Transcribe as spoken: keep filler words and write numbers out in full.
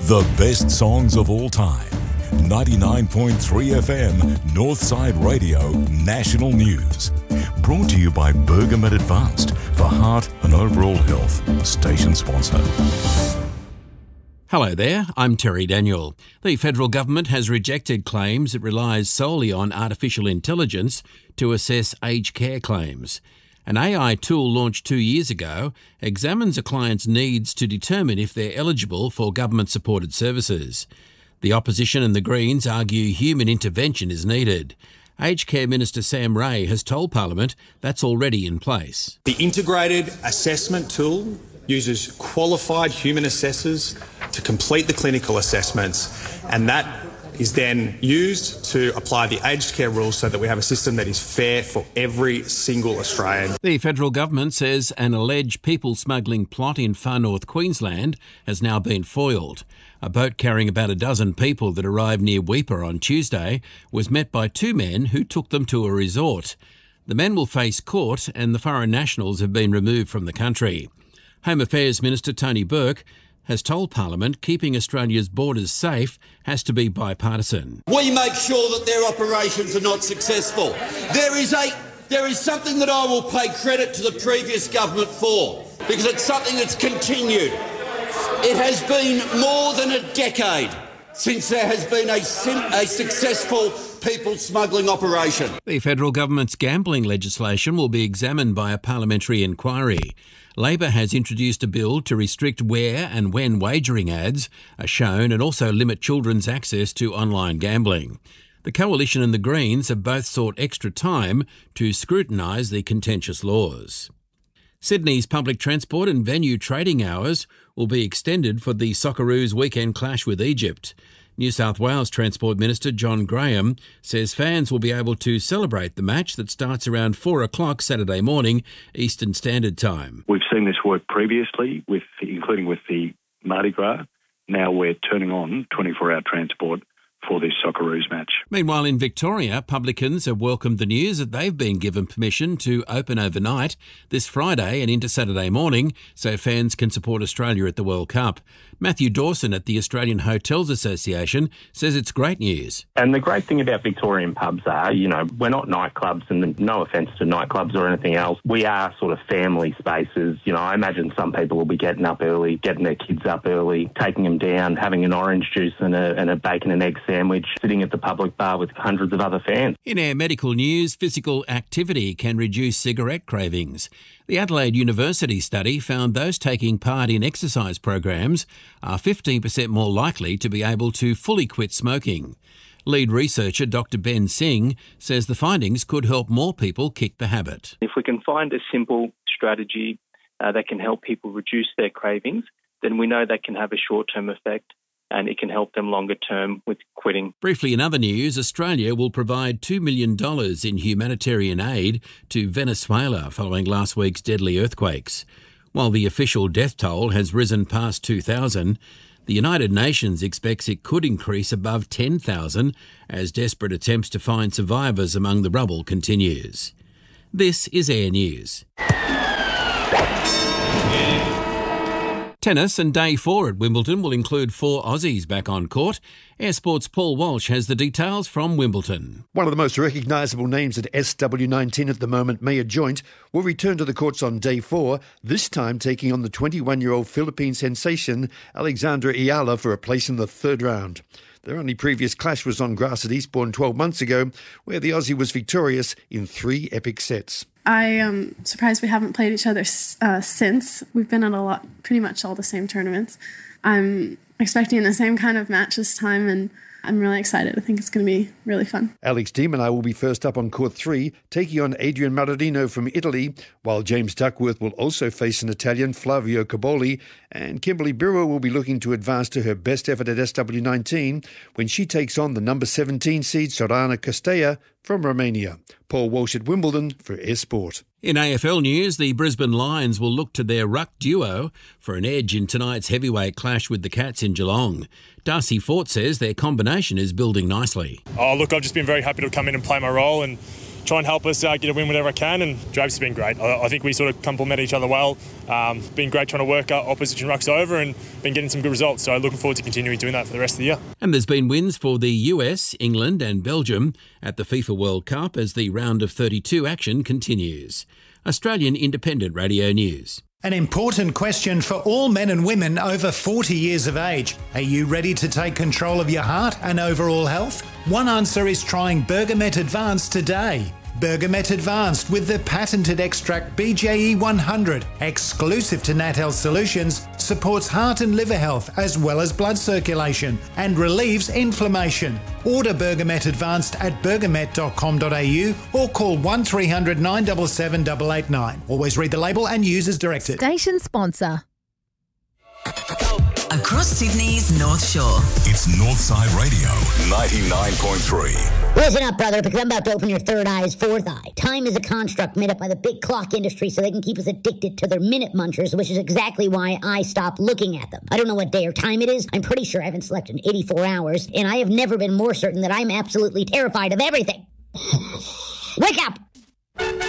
The best songs of all time. ninety-nine point three F M, Northside Radio, National News. Brought to you by Bergamet Advanced for heart and overall health. Station sponsor. Hello there, I'm Terry Daniel. The federal government has rejected claims it relies solely on artificial intelligence to assess aged care claims. An A I tool launched two years ago examines a client's needs to determine if they're eligible for government-supported services. The opposition and the Greens argue human intervention is needed. Aged Care Minister Sam Ray has told Parliament that's already in place. The integrated assessment tool uses qualified human assessors to complete the clinical assessments, and that is then used to apply the aged care rules so that we have a system that is fair for every single Australian. The federal government says an alleged people smuggling plot in far north Queensland has now been foiled. A boat carrying about a dozen people that arrived near Weipa on Tuesday was met by two men who took them to a resort. The men will face court and the foreign nationals have been removed from the country. Home Affairs Minister Tony Burke has told Parliament keeping Australia's borders safe has to be bipartisan. We make sure that their operations are not successful. There is a there is something that I will pay credit to the previous government for, because it's something that's continued. It has been more than a decade since there has been a, sim- a successful people smuggling operation. The federal government's gambling legislation will be examined by a parliamentary inquiry. Labor has introduced a bill to restrict where and when wagering ads are shown and also limit children's access to online gambling. The Coalition and the Greens have both sought extra time to scrutinise the contentious laws. Sydney's public transport and venue trading hours will be extended for the Socceroos' weekend clash with Egypt. New South Wales Transport Minister John Graham says fans will be able to celebrate the match that starts around four o'clock Saturday morning Eastern Standard Time. We've seen this work previously, with including with the Mardi Gras. Now we're turning on twenty-four hour transport for this Socceroos match. Meanwhile, in Victoria, publicans have welcomed the news that they've been given permission to open overnight this Friday and into Saturday morning so fans can support Australia at the World Cup. Matthew Dawson at the Australian Hotels Association says it's great news. And the great thing about Victorian pubs are, you know, we're not nightclubs, and no offence to nightclubs or anything else. We are sort of family spaces. You know, I imagine some people will be getting up early, getting their kids up early, taking them down, having an orange juice and a, and a bacon and egg sandwich, sitting at the public bar with hundreds of other fans. In our medical news, physical activity can reduce cigarette cravings. The Adelaide University study found those taking part in exercise programs are fifteen percent more likely to be able to fully quit smoking. Lead researcher Doctor Ben Singh says the findings could help more people kick the habit. If we can find a simple strategy uh, that can help people reduce their cravings, then we know that can have a short-term effect, and it can help them longer term with quitting. Briefly, in other news, Australia will provide two million dollars in humanitarian aid to Venezuela following last week's deadly earthquakes. While the official death toll has risen past two thousand, the United Nations expects it could increase above ten thousand as desperate attempts to find survivors among the rubble continues. This is Air News. Tennis and day four at Wimbledon will include four Aussies back on court. Air Sport's Paul Walsh has the details from Wimbledon. One of the most recognisable names at S W nineteen at the moment, Maya Joint, will return to the courts on day four, this time taking on the twenty-one-year-old Philippine sensation Alexandra Ayala for a place in the third round. Their only previous clash was on grass at Eastbourne twelve months ago, where the Aussie was victorious in three epic sets. I am surprised we haven't played each other uh, since. We've been at a lot, pretty much all the same tournaments. I'm expecting the same kind of match this time, and I'm really excited. I think it's going to be really fun. Alex de Minaur will be first up on court three, taking on Adrian Martino from Italy, while James Duckworth will also face an Italian, Flavio Caboli, and Kimberly Biro will be looking to advance to her best effort at S W nineteen when she takes on the number seventeen seed Sorana Castella from Romania. Paul Walsh at Wimbledon for Air Sport. In A F L news, the Brisbane Lions will look to their ruck duo for an edge in tonight's heavyweight clash with the Cats in Geelong. Darcy Fort says their combination is building nicely. Oh, look, I've just been very happy to come in and play my role and try and help us uh, get a win whenever I can, and Drapes has been great. I, I think we sort of complement each other well. Um, been great trying to work uh, opposition rucks over and been getting some good results, so looking forward to continuing doing that for the rest of the year. And there's been wins for the U S, England and Belgium at the FIFA World Cup as the round of thirty-two action continues. Australian Independent Radio News. An important question for all men and women over forty years of age. Are you ready to take control of your heart and overall health? One answer is trying Bergamet Advanced today. Bergamet Advanced with the patented extract B J E one hundred, exclusive to Nat Health Solutions, supports heart and liver health as well as blood circulation and relieves inflammation. Order Bergamet Advanced at bergamet dot com dot a u or call one three hundred nine seven seven eight eight nine. Always read the label and use as directed. Station sponsor. Across Sydney's North Shore. It's Northside Radio, ninety-nine point three. Listen up, brother, because I'm about to open your third eye's fourth eye. Time is a construct made up by the big clock industry so they can keep us addicted to their minute munchers, which is exactly why I stopped looking at them. I don't know what day or time it is. I'm pretty sure I haven't slept in eighty-four hours, and I have never been more certain that I'm absolutely terrified of everything. Wake up!